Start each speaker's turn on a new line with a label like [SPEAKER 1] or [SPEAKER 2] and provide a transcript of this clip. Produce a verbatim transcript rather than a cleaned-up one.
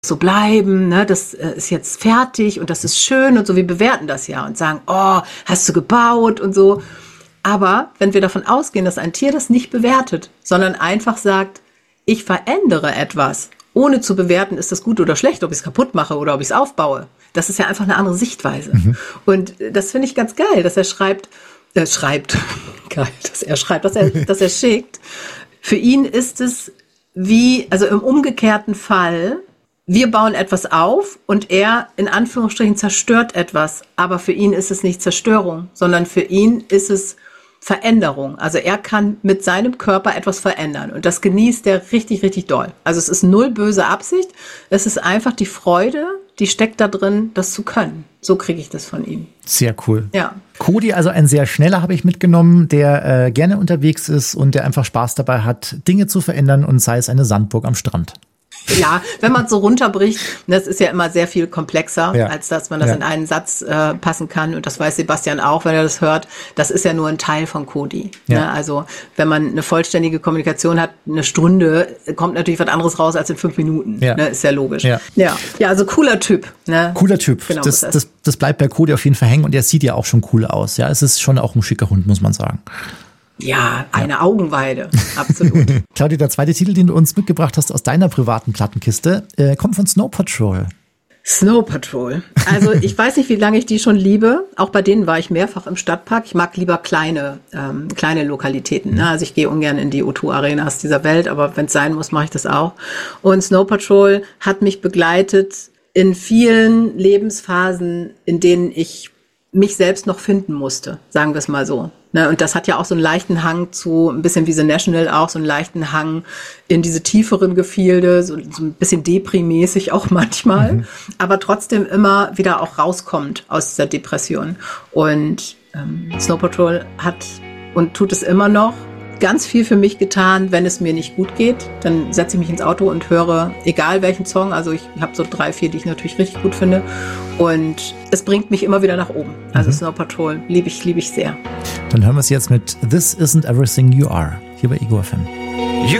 [SPEAKER 1] so bleiben, ne, das ist jetzt fertig und das ist schön und so, wir bewerten das ja und sagen, oh, hast du gebaut und so. Aber wenn wir davon ausgehen, dass ein Tier das nicht bewertet, sondern einfach sagt, ich verändere etwas, ohne zu bewerten, ist das gut oder schlecht, ob ich es kaputt mache oder ob ich es aufbaue. Das ist ja einfach eine andere Sichtweise. Mhm. Und das finde ich ganz geil, dass er schreibt, äh, schreibt, geil, dass er schreibt, dass er, dass er schickt. Für ihn ist es wie, also im umgekehrten Fall, wir bauen etwas auf und er in Anführungsstrichen zerstört etwas. Aber für ihn ist es nicht Zerstörung, sondern für ihn ist es Veränderung. Also er kann mit seinem Körper etwas verändern und das genießt er richtig, richtig doll. Also es ist null böse Absicht. Es ist einfach die Freude, die steckt da drin, das zu können. So kriege ich das von ihm.
[SPEAKER 2] Sehr cool.
[SPEAKER 1] Ja.
[SPEAKER 2] Cody, also ein sehr schneller, habe ich mitgenommen, der äh, gerne unterwegs ist und der einfach Spaß dabei hat, Dinge zu verändern und sei es eine Sandburg am Strand.
[SPEAKER 1] Ja, wenn man es so runterbricht, das ist ja immer sehr viel komplexer, ja. als dass man das ja. in einen Satz äh, passen kann. Und das weiß Sebastian auch, wenn er das hört. Das ist ja nur ein Teil von Cody. Ja. Ne? Also wenn man eine vollständige Kommunikation hat, eine Stunde, kommt natürlich was anderes raus als in fünf Minuten. Ja. Ne? Ist ja logisch. Ja, ja. ja also cooler Typ. Ne?
[SPEAKER 2] Cooler Typ. Genau, das, das, das bleibt bei Cody auf jeden Fall hängen und er sieht ja auch schon cool aus. Ja, es ist schon auch ein schicker Hund, muss man sagen.
[SPEAKER 1] Ja, eine ja. Augenweide, absolut.
[SPEAKER 2] Claudia, der zweite Titel, den du uns mitgebracht hast aus deiner privaten Plattenkiste, äh, kommt von Snow Patrol.
[SPEAKER 1] Snow Patrol. Also ich weiß nicht, wie lange ich die schon liebe. Auch bei denen war ich mehrfach im Stadtpark. Ich mag lieber kleine, ähm, kleine Lokalitäten. Ne? Also ich gehe ungern in die O zwei Arenas dieser Welt, aber wenn es sein muss, mache ich das auch. Und Snow Patrol hat mich begleitet in vielen Lebensphasen, in denen ich mich selbst noch finden musste, sagen wir es mal so. Ne, und das hat ja auch so einen leichten Hang zu, ein bisschen wie The National auch, so einen leichten Hang in diese tieferen Gefilde, so, so ein bisschen Depri-mäßig auch manchmal, mhm. aber trotzdem immer wieder auch rauskommt aus dieser Depression. Und ähm, Snow Patrol hat und tut es immer noch ganz viel für mich getan, wenn es mir nicht gut geht. Dann setze ich mich ins Auto und höre, egal welchen Song, also ich habe so drei, vier, die ich natürlich richtig gut finde. Und es bringt mich immer wieder nach oben. Also mhm. Snow Patrol liebe ich, liebe ich sehr.
[SPEAKER 2] Dann hören wir es jetzt mit This Isn't Everything You Are, hier bei Ego F M.